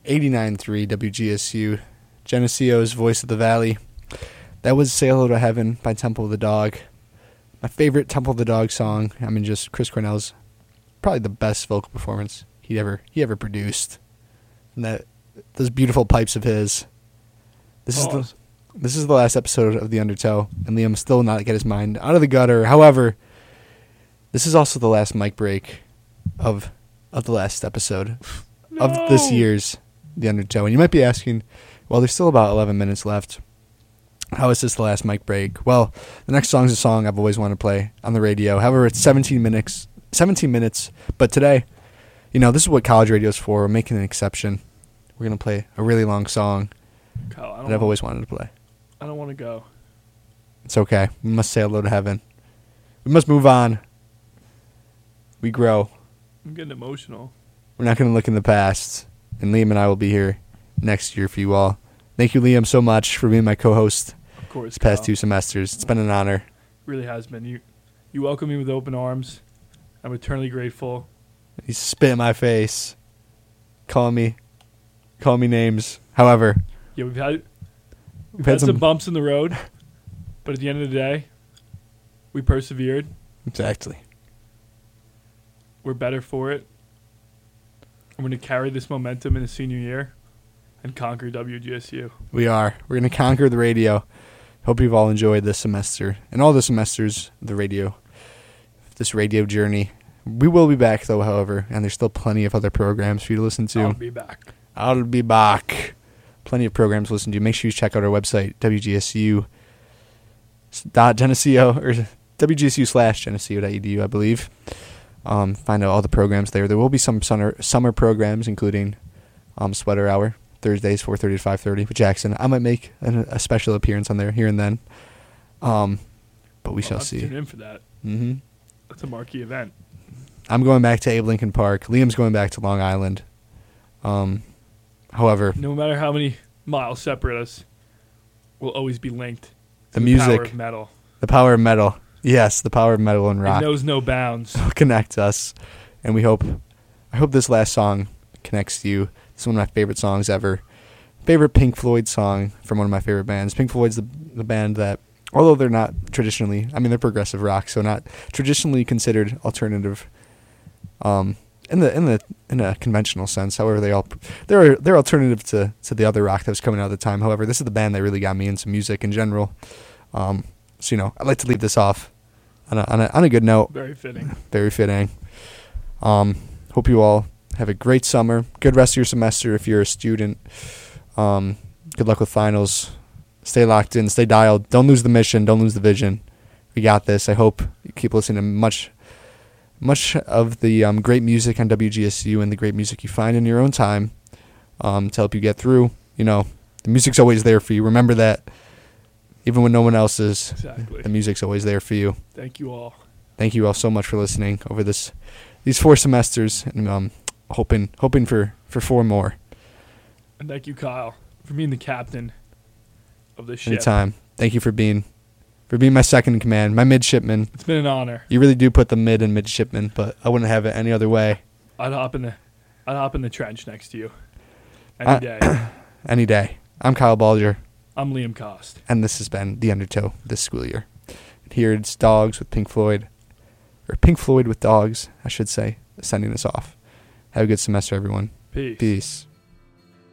89.3 WGSU, Geneseo's Voice of the Valley. That was Say Hello to Heaven by Temple of the Dog. My favorite Temple of the Dog song. I mean, just Chris Cornell's probably the best vocal performance he ever produced. And those beautiful pipes of his. This is the last episode of The Undertow, and Liam still not get his mind out of the gutter. However, this is also the last mic break of the last episode of this year's The Undertow. And you might be asking, well, there's still about 11 minutes left. How is this the last mic break? Well, the next song is a song I've always wanted to play on the radio. However, it's 17 minutes. But today, this is what college radio is for. We're making an exception. We're going to play a really long song Kyle, that I've always wanted to play. I don't want to go. It's okay. We must say hello to heaven. We must move on. We grow. I'm getting emotional. We're not going to look in the past. And Liam and I will be here next year for you all. Thank you, Liam, so much for being my co-host. Of course, These past Kyle. 2 semesters. It's been an honor. Really has been. You welcome me with open arms. I'm eternally grateful. He spit in my face. Call me names. However, Yeah, we've had some bumps in the road, but at the end of the day, we persevered. Exactly. We're better for it. We're going to carry this momentum in the senior year and conquer WGSU. We are. We're going to conquer the radio. Hope you've all enjoyed this semester and all the semesters of the radio, this radio journey. We will be back, though, however, and there's still plenty of other programs for you to listen to. I'll be back. I'll be back. Plenty of programs to listen to. Make sure you check out our website, WGSU.Geneseo, or WGSU/Geneseo.edu, I believe. Find out all the programs there. There will be some summer programs, including Sweater Hour, Thursdays, 4:30 to 5:30 with Jackson. I might make a special appearance on there here and then. But we shall see. Tune in for that. Mm-hmm. That's a marquee event. I'm going back to Abe Lincoln Park. Liam's going back to Long Island. However, No matter how many miles separate us, we'll always be linked. the to music, The power of metal. the power of metal. Yes, the power of metal and rock It knows no bounds. will connect us. And I hope this last song connects you. It's one of my favorite songs ever. Favorite Pink Floyd song from one of my favorite bands. Pink Floyd's the band that, although they're not traditionally, they're progressive rock, so not traditionally considered alternative in a conventional sense. However, they're alternative to the other rock that was coming out at the time. However, this is the band that really got me into music in general. So I'd like to leave this off on a good note. Very fitting. Very fitting. Hope you all have a great summer. Good rest of your semester if you're a student. Good luck with finals. Stay locked in. Stay dialed. Don't lose the mission. Don't lose the vision. We got this. I hope you keep listening to much of the great music on WGSU and the great music you find in your own time to help you get through. The music's always there for you. Remember that. Even when no one else is, Exactly. the music's always there for you. Thank you all. Thank you all so much for listening over these 4 semesters, and hoping for 4 more. And thank you, Kyle, for being the captain of the ship. Anytime. Thank you for being my second in command, my midshipman. It's been an honor. You really do put the mid and midshipman, but I wouldn't have it any other way. I'd hop in the trench next to you any day. Any day. I'm Kyle Balger, I'm Liam Cost. and this has been The Undertow this school year. Here it's Dogs with Pink Floyd, or Pink Floyd with Dogs, I should say, sending us off. Have a good semester, everyone. Peace. Peace.